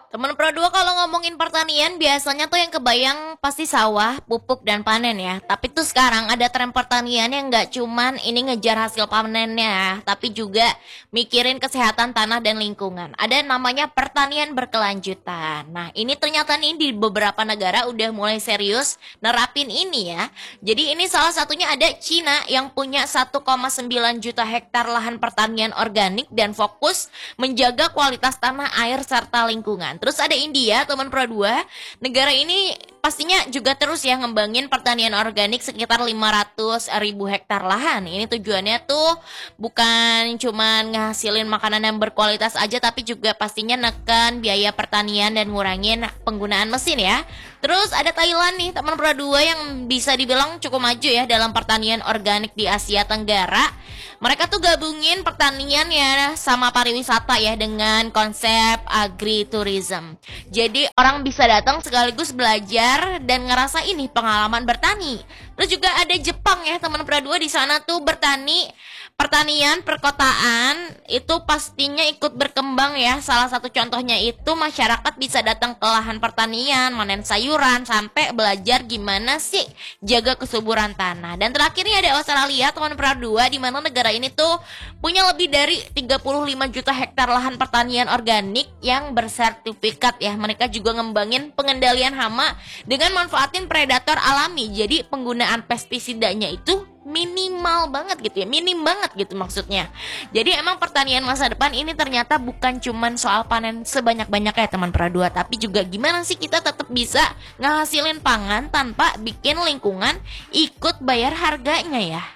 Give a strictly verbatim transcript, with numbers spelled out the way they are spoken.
Teman Pro dua kalau ngomongin pertanian biasanya tuh yang kebayang pasti sawah, pupuk, dan panen ya. Tapi tuh sekarang ada tren pertanian yang nggak cuman ini ngejar hasil panennya, tapi juga mikirin kesehatan tanah dan lingkungan. Ada namanya pertanian berkelanjutan. Nah ini ternyata nih di beberapa negara udah mulai serius nerapin ini ya. Jadi ini salah satunya ada Cina yang punya satu koma sembilan juta hektar lahan pertanian organik dan fokus menjaga kualitas tanah, air, serta lingkungan. Terus ada India, teman Pro dua. Negara ini pastinya juga terus ya ngembangin pertanian organik sekitar lima ratus ribu hektar lahan. Ini tujuannya tuh bukan cuman ngasilin makanan yang berkualitas aja, tapi juga pastinya neken biaya pertanian dan ngurangin penggunaan mesin ya. Terus ada Thailand nih, teman Pro dua, yang bisa dibilang cukup maju ya dalam pertanian organik di Asia Tenggara. Mereka tuh gabungin pertanian ya sama pariwisata ya dengan konsep agritourism. Jadi orang bisa datang sekaligus belajar dan ngerasa ini pengalaman bertani. Terus juga ada Jepang ya teman Pro dua, di sana tuh bertani pertanian perkotaan itu pastinya ikut berkembang ya. Salah satu contohnya itu masyarakat bisa datang ke lahan pertanian, manen sayuran, sampai belajar gimana sih jaga kesuburan tanah. Dan terakhirnya ada Australia, teman Pro dua, di mana negara ini tuh punya lebih dari tiga puluh lima juta hektar lahan pertanian organik yang bersertifikat ya. Mereka juga ngembangin pengendalian hama dengan manfaatin predator alami. Jadi penggunaan pestisidanya itu minimal banget gitu ya, minim banget gitu maksudnya. Jadi emang pertanian masa depan ini ternyata bukan cuman soal panen sebanyak-banyaknya teman Pro dua, tapi juga gimana sih kita tetap bisa ngehasilin pangan tanpa bikin lingkungan ikut bayar harganya ya.